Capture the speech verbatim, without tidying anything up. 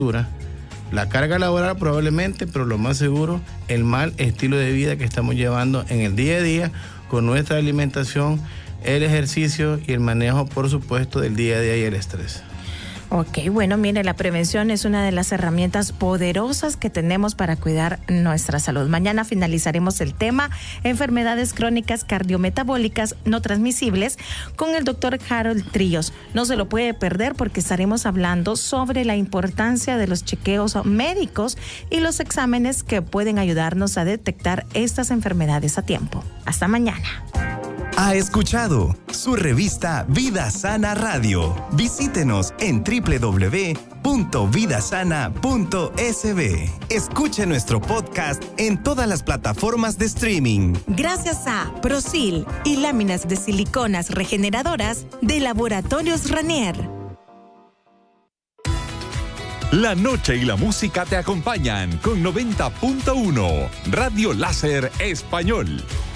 la carga laboral probablemente, pero lo más seguro, el mal estilo de vida que estamos llevando en el día a día con nuestra alimentación, el ejercicio y el manejo, por supuesto, del día a día y el estrés. Ok, bueno, mire, la prevención es una de las herramientas poderosas que tenemos para cuidar nuestra salud. Mañana finalizaremos el tema enfermedades crónicas cardiometabólicas no transmisibles con el doctor Harold Tríos. No se lo puede perder porque estaremos hablando sobre la importancia de los chequeos médicos y los exámenes que pueden ayudarnos a detectar estas enfermedades a tiempo. Hasta mañana. Ha escuchado su revista Vida Sana Radio. Visítenos en doble u doble u doble u punto vida sana punto s b. Escuche nuestro podcast en todas las plataformas de streaming. Gracias a Prosil y láminas de siliconas regeneradoras de Laboratorios Ranier. La noche y la música te acompañan con noventa punto uno Radio Láser Español.